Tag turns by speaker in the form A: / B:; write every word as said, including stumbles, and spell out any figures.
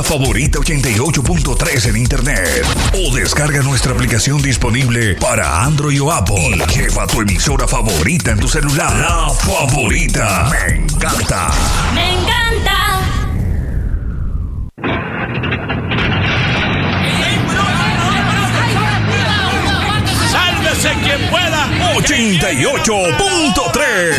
A: La Favorita ochenta y ocho punto tres en internet. O descarga nuestra aplicación disponible para Android o Apple. Y lleva tu emisora favorita en tu celular. La Favorita. Me encanta.
B: ¡Me encanta!
A: ¡Sálvese quien pueda! ochenta y ocho punto tres.